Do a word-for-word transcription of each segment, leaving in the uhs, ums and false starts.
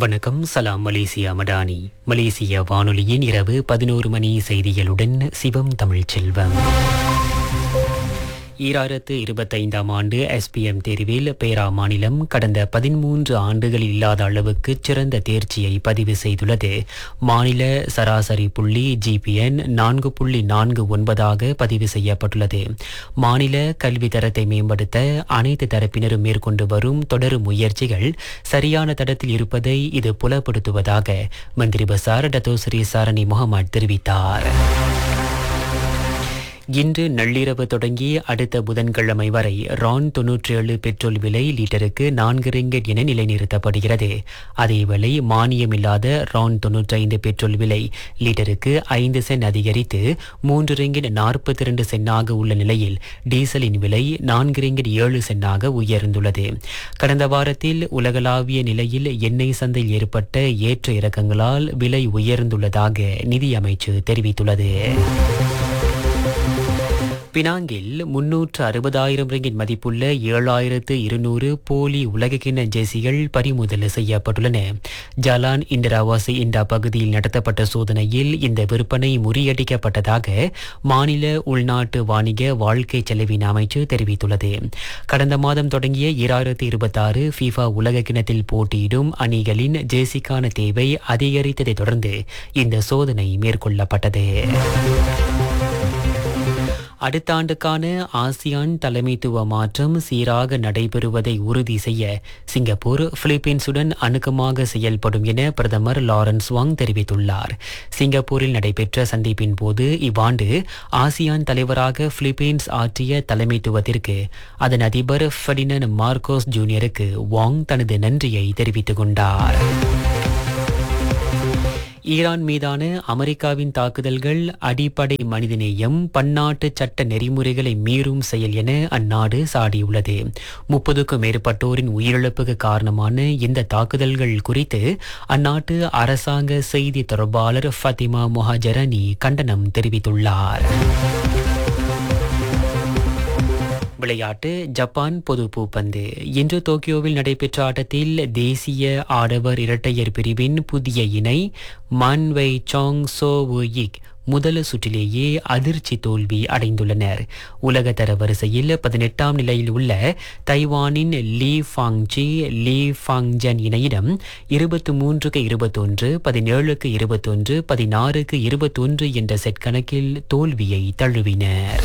வணக்கம். சலாம் மலேசியா மடானி. மலேசிய வானொலியின் இரவு பதினோரு மணி செய்திகளுடன் சிவம் தமிழ்ச் செல்வம். ஈராயிரத்து இருபத்தைந்தாம் ஆண்டு எஸ்பிஎம் தேர்வில் பேரா மாநிலம் கடந்த பதிமூன்று ஆண்டுகளில் இல்லாத அளவுக்கு சிறந்த தேர்ச்சியை பதிவு செய்துள்ளது. மாநில சராசரி புள்ளி ஜிபிஎன் நான்கு புள்ளி நான்கு ஒன்பதாக பதிவு செய்யப்பட்டுள்ளது. மாநில கல்வி தரத்தை மேம்படுத்த அனைத்து தரப்பினரும் மேற்கொண்டு வரும் தொடர் முயற்சிகள் சரியான தடத்தில் இருப்பதை இது புலப்படுத்துவதாக மந்திரி பசார் டத்தோஸ்ரீ சாரணி முகமது தெரிவித்தார். இன்று நள்ளிரவு தொடங்கி அடுத்த புதன்கிழமை வரை ரான் தொன்னூற்றி ஏழு பெட்ரோல் விலை லீட்டருக்கு நான்கு ரிங்கெட் என நிலைநிறுத்தப்படுகிறது. அதேவேளை மானியமில்லாத ரான் தொன்னூற்றி ஐந்து பெட்ரோல் விலை லீட்டருக்கு ஐந்து சென்ட் அதிகரித்து மூன்று ரிங்கெட் நாற்பத்தி இரண்டு சென்னாக உள்ள நிலையில் டீசலின் விலை நான்கு ரிங்கெட் ஏழு சென்னாக உயர்ந்துள்ளது. கடந்த வாரத்தில் உலகளாவிய நிலையில் எண்ணெய் சந்தையில் ஏற்பட்ட ஏற்ற இறக்கங்களால் விலை உயர்ந்துள்ளதாக நிதி அமைச்சு தெரிவித்துள்ளது. பினாங்கில் முன்னூற்று அறுபதாயிரம் ரிங்கிட் மதிப்புள்ள ஏழாயிரத்து இருநூறு போலி உலகக்கிண்ண ஜெர்சிகள் பறிமுதல் செய்யப்பட்டுள்ளன. ஜலான் இண்டராவாசி இண்டா பகுதியில் நடத்தப்பட்ட சோதனையில் இந்த விற்பனை முறியடிக்கப்பட்டதாக மாநில உள்நாட்டு வாணிக வாழ்க்கை செலவின அமைச்சு தெரிவித்துள்ளது. கடந்த மாதம் தொடங்கிய ஈராயிரத்து இருபத்தாறு ஃபீஃபா உலகக்கிண்ணத்தில் போட்டியிடும் அணிகளின் ஜெர்சிக்கான தேவை அதிகரித்ததை தொடர்ந்து இந்த சோதனை மேற்கொள்ளப்பட்டது. அடுத்த ஆண்டுக்கான ஆசியான் தலைமைத்துவ மாற்றம் சீராக நடைபெறுவதை உறுதி செய்ய சிங்கப்பூர் பிலிப்பீன்ஸுடன் அணுக்கமாக செயல்படும் என பிரதமர் லாரன்ஸ் வாங் தெரிவித்துள்ளார். சிங்கப்பூரில் நடைபெற்ற சந்திப்பின் போது இவ்வாண்டு ஆசியான் தலைவராக பிலிப்பீன்ஸ் ஆற்றிய தலைமைத்துவத்திற்கு அதன் அதிபர் ஃபெர்டினண்ட் மார்கோஸ் ஜூனியருக்கு வாங் தனது நன்றியை தெரிவித்துக் கொண்டார். ஈரான் மீதான அமெரிக்காவின் தாக்குதல்கள் அடிப்படை மனிதநேயம், பன்னாட்டு சட்ட நெறிமுறைகளை மீறும் செயல் என அந்நாடு சாடியுள்ளது. முப்பதுக்கும் மேற்பட்டோரின் உயிரிழப்புக்கு காரணமான இந்த தாக்குதல்கள் குறித்து அந்நாட்டு அரசாங்க செய்தி தொடர்பாளர் ஃபத்திமா மொஹாஜரனி கண்டனம் தெரிவித்துள்ளார். விளையாட்டு. ஜப்பான் பொது பூப்பந்து. இன்று டோக்கியோவில் நடைபெற்ற ஆட்டத்தில் தேசிய ஆடவர் இரட்டையர் பிரிவின் புதிய இணை மான் வெய் சாங் சோ வுயிக் முதல் சுற்றிலேயே அதிர்ச்சி தோல்வி அடைந்துள்ளனர். உலகத்தர வரிசையில் பதினெட்டாம் நிலையில் உள்ள தைவானின் லீ ஃபாங்ஜி லீ ஃபாங்ஜன் இணையிடம் இருபத்தி மூன்றுக்கு இருபத்தொன்று, பதினேழுக்கு இருபத்தொன்று, பதினாறுக்கு இருபத்தொன்று என்ற செட் கணக்கில் தோல்வியை தழுவினர்.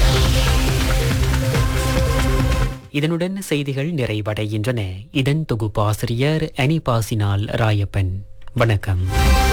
இதனுடன் செய்திகள் நிறைவடைகின்றன. இதன் தொகுப்பாசிரியர் அனிபாசினால் ராயப்பன். வணக்கம்.